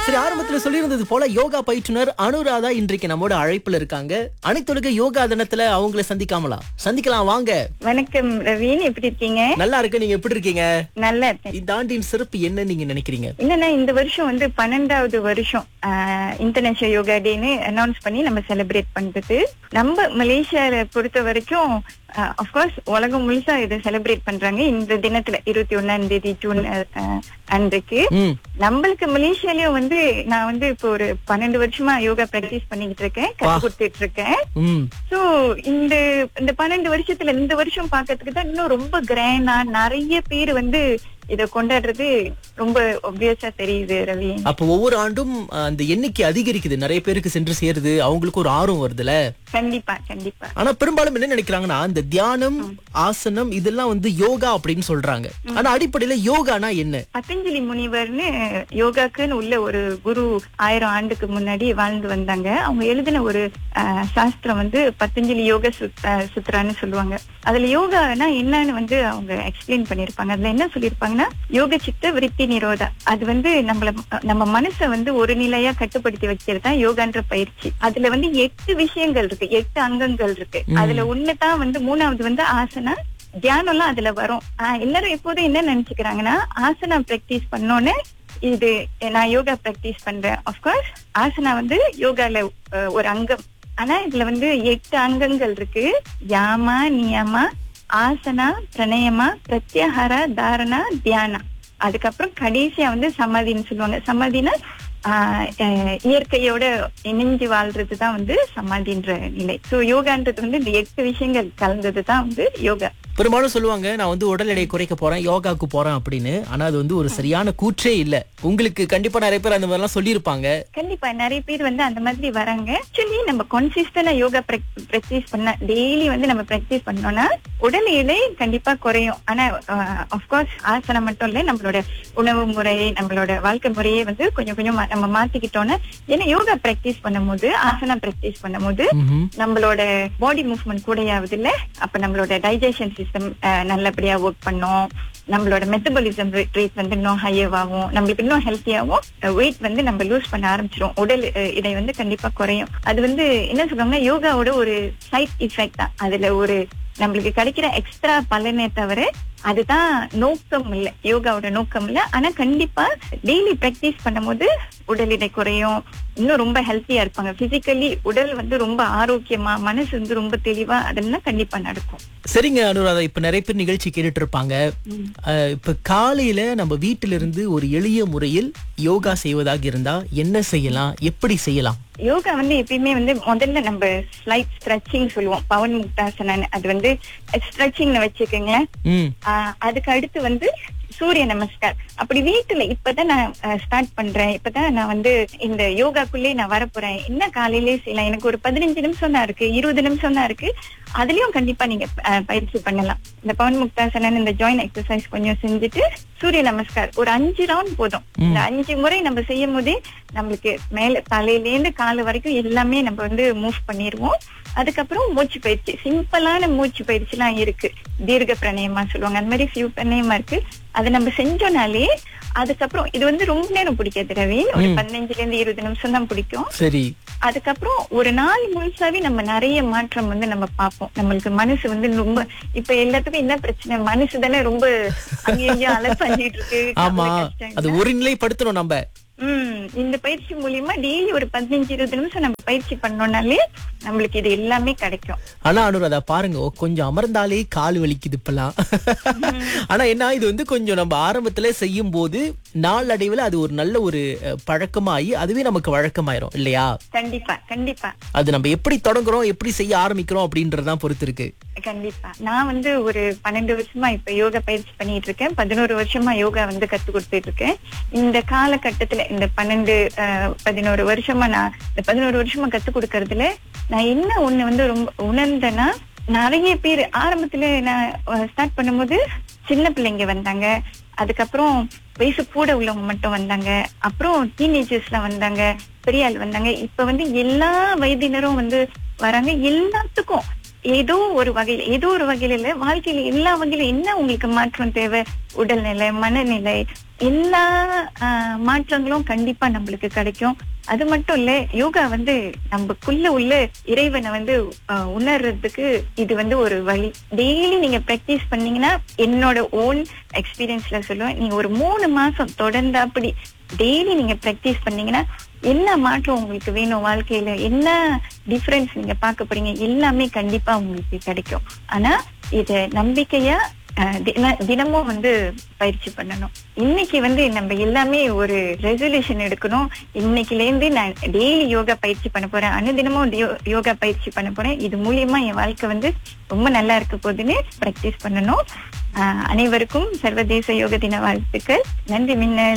சரி, ஆரம்பத்துல சொல்லியிருந்தது போல யோகா பயிற்றுனர் அனுராதா இன்றைக்கு நம்மோட அழைப்புல இருக்காங்க. அனைத்துலக யோகா தினத்துல அவங்கள சந்திக்கலாம் வாங்க. வணக்கம் ரவீன், எப்படி இருக்கீங்க? நல்லா இருக்கு. நீங்க எப்படி இருக்கீங்க? நல்லா இருக்கேன். இந்த ஆண்டின் சிறப்பு என்ன நீங்க நினைக்கிறீங்க? என்னன்னா, இந்த வருஷம் வந்து 12வது வருஷம் இன்டர்நேஷனல் யோகா டேன்னு அனௌன்ஸ் பண்ணி நம்ம செலிப்ரேட் பண்றது. நம்ம மலேசியால பொறுத்த வரைக்கும் அஃப்கோர்ஸ் உலகம் முழுசா இதை செலிப்ரேட் பண்றாங்க இந்த தினத்துல 21ஆம் தேதி ஜூன் அன்றைக்கு. நம்மளுக்கு மலேசியாலயும் வந்து நான் வந்து இப்போ ஒரு 12 வருஷமா யோகா பிராக்டிஸ் பண்ணிக்கிட்டு இருக்கேன், கத்து கொடுத்துட்டு இருக்கேன். சோ இந்த 12 வருஷத்துல இந்த வருஷம் பாக்கிறதுக்கு தான் இன்னும் ரொம்ப கிராண்டா நிறைய பேர் வந்து இத கொண்டாடுறது ரொம்ப ஒப்வியஸா தெரியுது ரவி. அப்ப ஒவ்வொரு ஆண்டும் அந்த எண்ணிக்கை அதிகரிக்குது, நிறைய பேருக்கு சென்று சேருது, அவங்களுக்கு ஒரு ஆர்வம் வருதுல. கண்டிப்பா கண்டிப்பா. ஆனா பெரும்பாலும் என்ன நினைக்கிறாங்கன்னா, இந்த தியானம் ஆசனம் இதெல்லாம் வந்து யோகா அப்படின்னு சொல்றாங்க. ஆனா அடிப்படையில யோகானா என்ன? பதஞ்சலி முனிவர்னு யோகாக்குன்னு உள்ள ஒரு குரு 1000 ஆண்டுக்கு முன்னாடி வாழ்ந்து வந்தாங்க. அவங்க எழுதின ஒரு சாஸ்திரம் வந்து பதஞ்சலி யோக சுத்ரான்னு சொல்லுவாங்க. அதுல யோகானா என்னன்னு வந்து அவங்க எக்ஸ்பிளைன் பண்ணிருப்பாங்க. அதுல என்ன சொல்லிருப்பாங்கன்னா, யோக சித்த விருத்தி நிரோதா, அது வந்து நம்ம மனசை வந்து ஒரு நிலையா கட்டுப்படுத்தி வைக்கிறது தான் யோகான்ற பயிற்சி. அதுல வந்து 8 விஷயங்கள் இருக்கு, 8 அங்கங்கள் இருக்கு. அதுல ஒண்ணுதான் வந்து 3வது வந்து ஆசனா, தியானம் எல்லாம் அதுல வரும். எல்லாரும் எப்போதும் என்ன நினைச்சுக்கிறாங்கன்னா, ஆசனா பிராக்டிஸ் பண்ணோன்னு இது நான் யோகா பிராக்டிஸ் பண்றேன். ஆஃப்கோர்ஸ் ஆசனா வந்து யோகால ஒரு அங்கம். ஆனா இதுல வந்து 8 அங்கங்கள் இருக்கு. யாமா, நியமா, ஆசனா, பிரணயமா, பிரத்யாஹாரா, தாரணா, தியானா. அதுக்கப்புறம் கடைசியா வந்து சமாதின்னு சொல்லுவாங்க. சமாதினா இயற்கையோட இணைஞ்சு வாழ்றதுதான் வந்து சமாதின்ற நிலை. சோ யோகான்றது வந்து இந்த 8 விஷயங்கள் கலந்ததுதான் வந்து யோகா. பெரும்பாலும் சொல்லுவாங்க, நான் வந்து உடல் எடை குறைக்க போறேன், யோகாக்கு போறேன் அப்படின்னு. ஆனா அது வந்து ஒரு சரியான கூற்றே இல்ல. உங்களுக்கு கண்டிப்பா நிறைய பேர் அந்த மாதிரி எல்லாம் சொல்லியிருப்பாங்க. கண்டிப்பா நிறைய பேர் வந்து அந்த மாதிரி வராங்க. ஆக்சுவலி நம்ம கான்சிஸ்டன்டா யோகா பிராக்டிஸ் பண்ண, டெய்லி வந்து நம்ம பிராக்டிஸ் பண்ணோம்னா உடல் எடை கண்டிப்பா குறையும். ஆனா ஆஃப்கோர்ஸ் ஆசனம் மட்டும் இல்ல, நம்மளோட உணவு முறை, நம்மளோட வாழ்க்கை முறையே வந்து கொஞ்சம் கொஞ்சம் நம்ம மாத்திக்கிட்டோம்னா, ஏன்னா யோகா பிராக்டிஸ் பண்ணும்போது, ஆசனா பிராக்டிஸ் பண்ணும்போது நம்மளோட பாடி மூவ்மெண்ட் கூட ஆகுது இல்ல. அப்ப நம்மளோட டைஜஷன் சிஸ்டம் நல்லபடியா ஒர்க் பண்ணும். நம்மளோட மெட்டபாலிசம் ரேட் வந்து இன்னும் ஹையர் ஆகும். நம்மளுக்கு இன்னும் ஹெல்த்தியாவும் வெயிட் வந்து நம்ம லூஸ் பண்ண ஆரம்பிச்சிரும். உடல் இடை வந்து கண்டிப்பா குறையும். அது வந்து என்ன சொல்றாங்கன்னா, யோகாவோட ஒரு சைட் எஃபெக்ட் தான். அதுல ஒரு நம்மளுக்கு கிடைக்கிற எக்ஸ்ட்ரா பலனே தவிர அதுதான் நோக்கம் இல்ல, யோகாவோட நோக்கம் இல்ல. ஆனா கண்டிப்பா டெய்லி பிராக்டிஸ் பண்ணும்போது உடல் எடை குறையும், இன்னும் ரொம்ப ஹெல்த்தியா இருப்பாங்க. பிசிக்கலி உடல் வந்து ரொம்ப ஆரோக்கியமா, மனசு வந்து ரொம்ப தெளிவா, அதெல்லாம் கண்டிப்பா நடக்கும். சரிங்க அனுராதா, இப்ப நிறைய பேர் நிகழ்ச்சி கேட்டுட்டு இருப்பாங்க. இப்ப காலையில நம்ம வீட்டில இருந்து ஒரு எளிய முறையில் யோகா செய்வதாக இருந்தா என்ன செய்யலாம், எப்படி செய்யலாம்? யோகா வந்து எப்பயுமே வந்து முதல்ல நம்ம ஸ்லைட் ஸ்ட்ரெச்சிங் சொல்லுவோம், பவன் முக்தாசனன். அது வந்து ஸ்ட்ரெச்சிங்னு வச்சுக்கோங்க. அதுக்கு அடுத்து வந்து சூரிய நமஸ்கார். அப்படி வீட்டுல இப்பதான் நான் ஸ்டார்ட் பண்றேன், இப்பதான் நான் வந்து இந்த யோகாக்குள்ளே நான் வரப்போறேன், என்ன காலையிலே செய்யலாம், எனக்கு ஒரு 15 நிமிஷம் தான் இருக்கு, 20 நிமிஷம் தான் இருக்கு, அதுலயும் கண்டிப்பா நீங்க பயிற்சி பண்ணலாம். இந்த பவன் முக்தாசனன், இந்த ஜாயின் எக்ஸசைஸ் கொஞ்சம் செஞ்சுட்டு சூரிய நமஸ்கார் ஒரு 5 ரவுண்ட் போதும். இந்த 5 முறை நம்ம செய்யும் போதே நம்மளுக்கு மேல தலையில இருந்து கால் வரைக்கும் எல்லாமே நம்ம வந்து மூவ் பண்ணிடுவோம். அதுக்கப்புறம் மூச்சு பயிற்சி, சிம்பிளான மூச்சு பயிற்சி எல்லாம் இருக்கு. தீர்க்க பிரணயமா சொல்லுவாங்க, அந்த மாதிரி ஃபியூ பிரணயமா இருக்கு. அதை நம்ம செஞ்சோம்னாலே அதுக்கப்புறம் இது வந்து ரொம்ப நேரம் பிடிக்காது ரவி, ஒரு 15ல இருந்து 20 நிமிஷம் தான் பிடிக்கும். சரி. அதுக்கப்புறம் ஒரு நாள் முழுசாவே நம்ம நிறைய மாற்றம் வந்து நம்ம பார்ப்போம். நம்மளுக்கு மனசு வந்து ரொம்ப, இப்ப எல்லாத்துக்கும் என்ன பிரச்சனை, மனசு தானே ரொம்ப அங்கேயும் அலப்பாஞ்சிட்டு இருக்கு. ஆமா, அது ஒரு நிலைப்படுத்தணும் நம்ம. இந்த பயிற்சி மூலியமா டெய்லி ஒரு 15-20 நிமிஷம் நம்ம பயிற்சி பண்ணோம்னாலே நம்மளுக்கு இது எல்லாமே கிடைக்கும். ஆனா அனுராதா பாருங்க, கொஞ்சம் அமர்ந்தாலே கால் வலிக்குது இப்பெல்லாம். ஆனா என்ன, இது வந்து கொஞ்சம் நம்ம ஆரம்பத்துல செய்யும் போது நாளடைவுல அது ஒரு நல்ல ஒரு பழக்கமாயி அதுவே நமக்கு வழக்கமாயிரும் இல்லையா? கண்டிப்பா கண்டிப்பா. அது நம்ம எப்படி தொடங்குறோம், எப்படி செய்ய ஆரம்பிக்கிறோம் அப்படின்றதான் பொறுத்து இருக்கு. கண்டிப்பா. நான் வந்து ஒரு 12 வருஷமா இப்ப யோகா பயிற்சி பண்ணிட்டு இருக்கேன். 11 வருஷமா யோகா வந்து கத்து கொடுத்துட்டு இருக்கேன். இந்த காலகட்டத்துல இந்த 11 வருஷமா நான் இந்த 11 வருஷமா கத்து கொடுக்கறதுல நான் என்ன ஒண்ணு வந்து ரொம்ப உணர்ந்தேன்னா, நிறைய பேர் ஆரம்பத்துல நான் ஸ்டார்ட் பண்ணும்போது சின்ன பிள்ளைங்க வந்தாங்க, அதுக்கப்புறம் வயசு கூட உள்ளவங்க மட்டும் வந்தாங்க, அப்புறம் டீனேஜர்ஸ்லாம் வந்தாங்க, பெரிய ஆள் வந்தாங்க. இப்ப வந்து எல்லா வயதினரும் வந்து வராங்க. எல்லாத்துக்கும் ஏதோ ஒரு வகையில இல்ல, வாழ்க்கையில எல்லா வகையில என்ன உங்களுக்கு மாற்றம் தேவை, உடல்நிலை, மனநிலை, எல்லா மாற்றங்களும் கண்டிப்பா நம்மளுக்கு கிடைக்கும். அது மட்டும் இல்ல, யோகா வந்து நமக்குள்ள உள்ள இறைவனை வந்து உணர்றதுக்கு இது வந்து ஒரு வழி. டெய்லி நீங்க பிராக்டிஸ் பண்ணீங்கன்னா, என்னோட ஓன் எக்ஸ்பீரியன்ஸ்ல சொல்லுவேன், நீங்க ஒரு 3 மாசம் தொடர்ந்து அப்படி டெய்லி நீங்க பிராக்டிஸ் பண்ணீங்கன்னா, என்ன மாற்றம் உங்களுக்கு வேணும் வாழ்க்கையில, என்ன டிஃபரன்ஸ் நீங்க பார்க்க போறீங்க, எல்லாமே கண்டிப்பா உங்களுக்கு கிடைக்கும். ஆனா இத நம்பிக்கையா தினமும் வந்து பயிற்சி பண்ணணும். இன்னைக்கு வந்து நம்ம எல்லாமே ஒரு ரெசல்யூஷன் எடுக்கணும். இன்னைக்குல இருந்து நான் டெய்லி யோகா பயிற்சி பண்ண போறேன், அனுதினமும் யோகா பயிற்சி பண்ண போறேன், இது மூலியமா என் வாழ்க்கை வந்து ரொம்ப நல்லா இருக்க போகுதுன்னு பிராக்டிஸ் பண்ணணும். அனைவருக்கும் சர்வதேச யோக தின வாழ்த்துக்கள். நன்றி மின்னல்.